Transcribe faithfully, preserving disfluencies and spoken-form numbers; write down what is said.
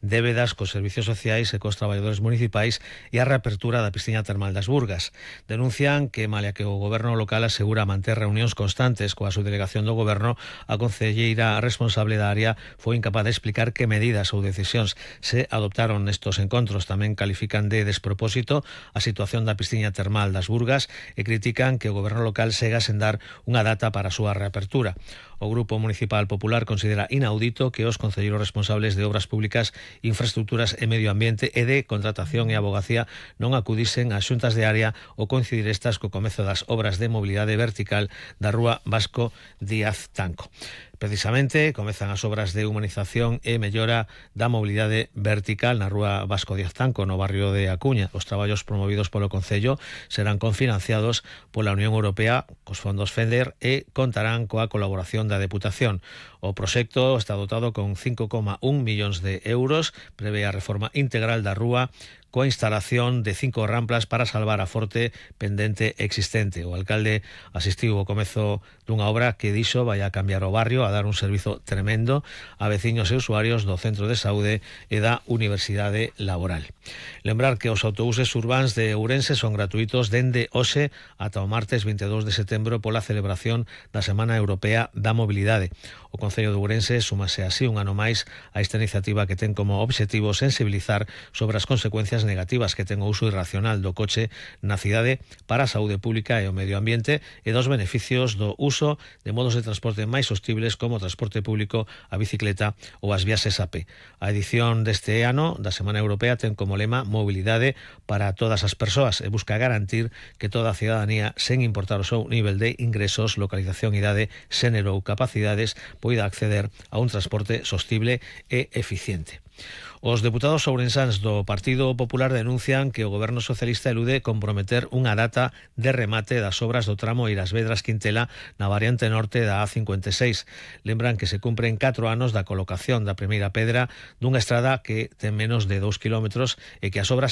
débedas cos servicios sociais e cos traballadores municipais e a reapertura da piscina termal das Burgas. Denuncian que, malia que o goberno local asegura manter reunións constantes coa subdelegación do goberno, a concelleira responsable da área foi incapaz de explicar que medidas ou decisións se adoptaron nestos encontros. Tamén califican de despropósito a situación da piscina termal das Burgas e critican que o goberno local sega sen dar unha data para a súa reapertura. O Grupo Municipal Popular considera inaudito que os concelleiros responsables de obras públicas, infraestructuras e medio ambiente e de contratación e abogacía non acudisen ás xuntas de área ou coincidir estas co comezo das obras de mobilidade vertical da rúa Vasco Díaz Tanco. Precisamente comezan as obras de humanización e mellora da mobilidade vertical na rúa Vasco Díaz Tanco, no barrio de Acuña. Os traballos promovidos polo Concello serán confinanciados pola Unión Europea cos fondos FEDER e contarán coa colaboración da Deputación. O proxecto está dotado con cinco coma un millóns de euros, prevé a reforma integral da rúa coa instalación de cinco ramplas para salvar a forte pendente existente. O alcalde asistiu ao comezo dunha obra que dixo vai a cambiar o barrio, a dar un servizo tremendo a veciños e usuarios do Centro de Saúde e da Universidade Laboral. Lembrar que os autobuses urbáns de Ourense son gratuitos dende hoxe ata o martes veinte e dous de setembro pola celebración da Semana Europea da Mobilidade. O Concello de Ourense súmase así un ano máis a esta iniciativa que ten como obxectivo sensibilizar sobre as consecuencias negativas que ten o uso irracional do coche na cidade para a saúde pública e o medio ambiente e dos beneficios do uso de modos de transporte máis sostibles como o transporte público, a bicicleta ou as viaxes a pé. A edición deste ano da Semana Europea ten como lema mobilidade para todas as persoas e busca garantir que toda a cidadanía, sen importar o seu nivel de ingresos, localización, idade, xénero ou capacidades, poida acceder a un transporte sostible e eficiente. Os deputados ourensáns do Partido Popular denuncian que o goberno socialista elude comprometer unha data de remate das obras do tramo Irasvedras-Quintela na variante norte da A cincuenta e seis. Lembran que se cumpren catro anos da colocación da primeira pedra dunha estrada que ten menos de dous kilómetros e que as obras